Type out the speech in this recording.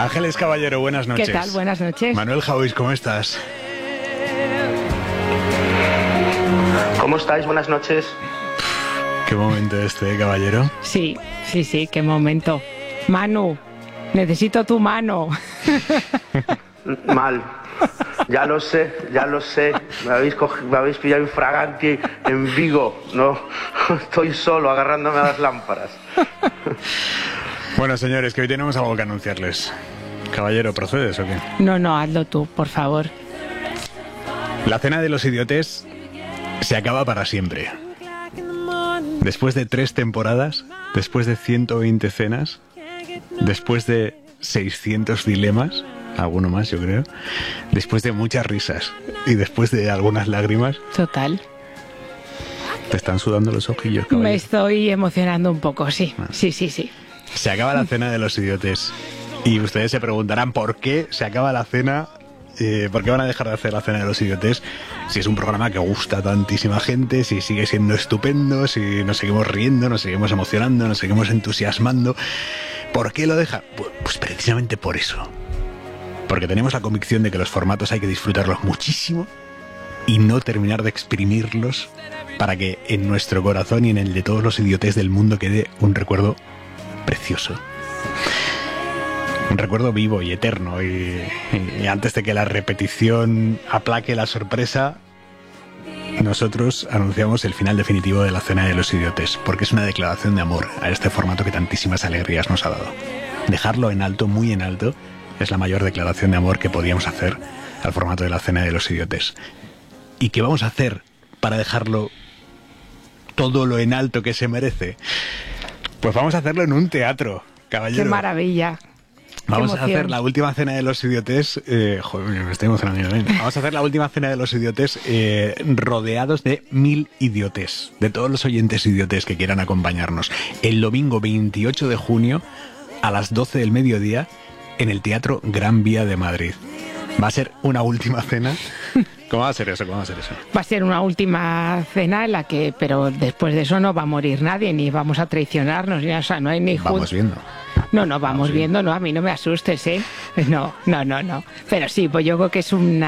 Ángeles Caballero, buenas noches. ¿Qué tal? Buenas noches. Manuel Jauis, ¿cómo estás? ¿Cómo estáis? Buenas noches. Qué momento este, caballero. Sí, qué momento. Manu, necesito tu mano. Mal. Ya lo sé. Me habéis pillado infraganti en Vigo. No, estoy solo agarrándome a las lámparas. Bueno, señores, que hoy tenemos algo que anunciarles. Caballero, ¿procedes o qué? No, hazlo tú, por favor. La cena de los idiotes se acaba para siempre. Después de 3 temporadas, después de 120 cenas, después de 600 dilemas, alguno más yo creo, después de muchas risas y después de algunas lágrimas. Total. Te están sudando los ojillos, caballero. Me estoy emocionando un poco, sí. Sí. Se acaba la cena de los idiotes. Y ustedes se preguntarán por qué se acaba la cena. ¿Por qué van a dejar de hacer la cena de los idiotes? Si es un programa que gusta a tantísima gente, si sigue siendo estupendo, si nos seguimos riendo, nos seguimos emocionando, nos seguimos entusiasmando. ¿Por qué lo dejan? Pues precisamente por eso. Porque tenemos la convicción de que los formatos hay que disfrutarlos muchísimo y no terminar de exprimirlos para que en nuestro corazón y en el de todos los idiotes del mundo quede un recuerdo precioso. Un recuerdo vivo y eterno. Y antes de que la repetición aplaque la sorpresa, nosotros anunciamos el final definitivo de la cena de los idiotes, porque es una declaración de amor a este formato que tantísimas alegrías nos ha dado. Dejarlo en alto, muy en alto, es la mayor declaración de amor que podíamos hacer al formato de la cena de los idiotes. ¿Y qué vamos a hacer para dejarlo todo lo en alto que se merece? Pues vamos a hacerlo en un teatro, caballero. Qué maravilla. Vamos a hacer la última cena de los idiotes. Joder, me estoy emocionando también. Vamos a hacer la última cena de los idiotes rodeados de 1000 idiotes, de todos los oyentes idiotes que quieran acompañarnos. El domingo 28 de junio a las 12 del mediodía en el Teatro Gran Vía de Madrid. Va a ser una última cena. ¿Cómo va a ser eso? Va a ser una última cena en la que, pero después de eso no va a morir nadie, ni vamos a traicionarnos, o sea, no hay ni... Vamos viendo. No, vamos viendo, no, a mí no me asustes, ¿eh? No. Pero sí, pues yo creo que es una...